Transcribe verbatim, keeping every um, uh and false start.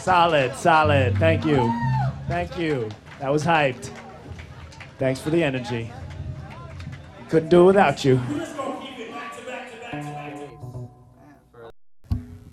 Solid, solid. Thank you. Thank you. That was hyped. Thanks for the energy. Couldn't do it without you.